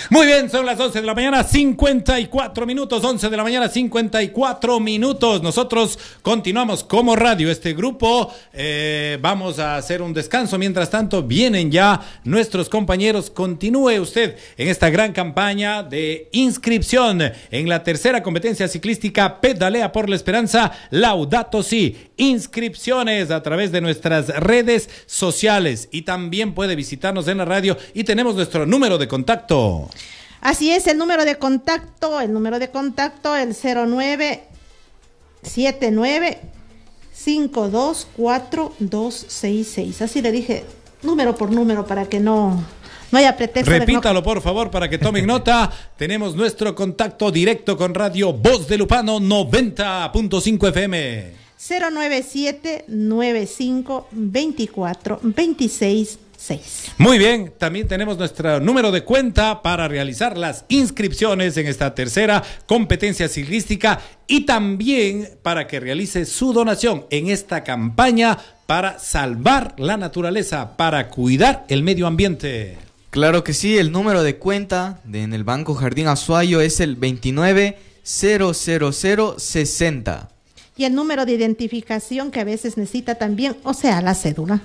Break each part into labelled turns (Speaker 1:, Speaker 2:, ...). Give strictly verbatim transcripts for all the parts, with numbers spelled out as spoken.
Speaker 1: Muy bien, son las once de la mañana, cincuenta y cuatro minutos, once de la mañana, cincuenta y cuatro minutos. Nosotros continuamos como radio, este grupo, eh, vamos a hacer un descanso. Mientras tanto, vienen ya nuestros compañeros. Continúe usted en esta gran campaña de inscripción en la tercera competencia ciclística Pedalea por la Esperanza, Laudato Si. Inscripciones a través de nuestras redes sociales y también puede visitarnos en la radio y tenemos nuestro número de contacto.
Speaker 2: Así es, el número de contacto, el número de contacto, el cero nueve siete nueve cinco dos cuatro dos seis seis. Así le dije, número por número para que no, no haya pretexto.
Speaker 1: Repítalo,
Speaker 2: no...
Speaker 1: por favor, para que tomen nota. Tenemos nuestro contacto directo con Radio Voz de Lupano noventa punto cinco F M.
Speaker 2: cero nueve siete nueve cinco dos cuatro dos seis seis.
Speaker 1: Muy bien, también tenemos nuestro número de cuenta para realizar las inscripciones en esta tercera competencia ciclística y también para que realice su donación en esta campaña para salvar la naturaleza, para cuidar el medio ambiente.
Speaker 3: Claro que sí, el número de cuenta de, en el Banco Jardín Azuayo es el veintinueve cero cero cero sesenta.
Speaker 2: Y el número de identificación que a veces necesita también, o sea, la cédula.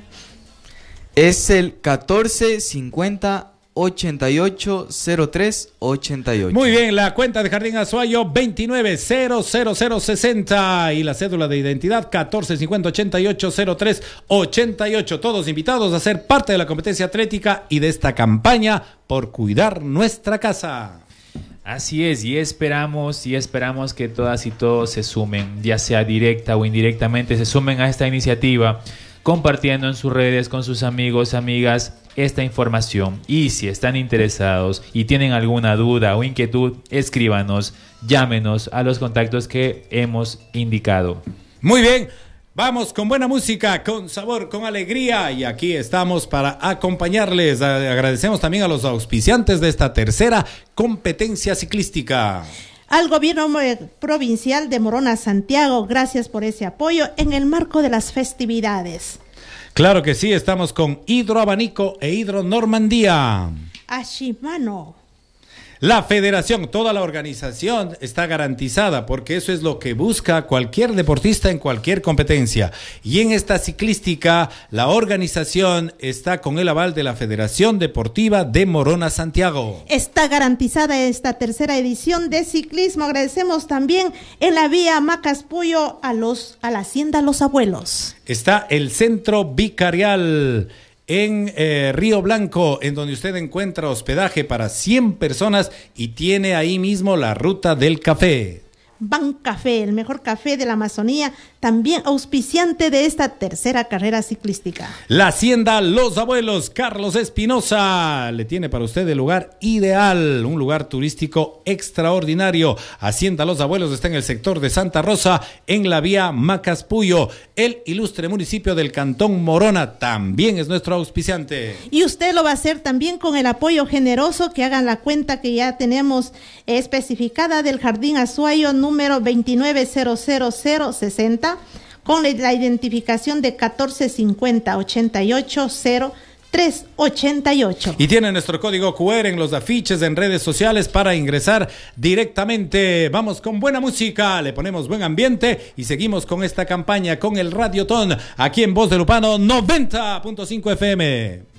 Speaker 3: Es el catorce cincuenta ochenta y ocho cero tres ochenta y ocho.
Speaker 1: Muy bien, la cuenta de Jardín Azuayo veintinueve cero cero cero sesenta y la cédula de identidad catorce cincuenta ochenta y ocho cero tres ochenta y ocho. Todos invitados a ser parte de la competencia atlética y de esta campaña por cuidar nuestra casa.
Speaker 4: Así es, y esperamos, y esperamos que todas y todos se sumen, ya sea directa o indirectamente, se sumen a esta iniciativa, compartiendo en sus redes con sus amigos, amigas, esta información. Y si están interesados y tienen alguna duda o inquietud, escríbanos, llámenos a los contactos que hemos indicado.
Speaker 1: Muy bien. Vamos con buena música, con sabor, con alegría y aquí estamos para acompañarles. Agradecemos también a los auspiciantes de esta tercera competencia ciclística.
Speaker 2: Al gobierno provincial de Morona Santiago, gracias por ese apoyo en el marco de las festividades.
Speaker 1: Claro que sí, estamos con Hidroabanico e Hidro Normandía.
Speaker 2: A Shimano.
Speaker 1: La federación, toda la organización está garantizada porque eso es lo que busca cualquier deportista en cualquier competencia. Y en esta ciclística, la organización está con el aval de la Federación Deportiva de Morona Santiago.
Speaker 2: Está garantizada esta tercera edición de ciclismo. Agradecemos también en la vía Macaspuyo a, los, a la Hacienda Los Abuelos.
Speaker 1: Está el Centro Vicarial en eh, Río Blanco, en donde usted encuentra hospedaje para cien personas y tiene ahí mismo la ruta del café.
Speaker 2: Ban Café, el mejor café de la Amazonía, también auspiciante de esta tercera carrera ciclística.
Speaker 1: La Hacienda Los Abuelos, Carlos Espinosa, le tiene para usted el lugar ideal, un lugar turístico extraordinario. Hacienda Los Abuelos está en el sector de Santa Rosa, en la vía Macaspuyo. El ilustre municipio del Cantón Morona también es nuestro auspiciante.
Speaker 2: Y usted lo va a hacer también con el apoyo generoso, que hagan la cuenta que ya tenemos especificada del Jardín Azuayo, número veintinueve cero cero cero sesenta, con la identificación de catorce cincuenta ochenta y ocho cero tres ochenta y ocho.
Speaker 1: Y tiene nuestro código Q R en los afiches en redes sociales para ingresar directamente. Vamos con buena música, le ponemos buen ambiente y seguimos con esta campaña con el Radiotón aquí en Voz de Lupano noventa punto cinco F M.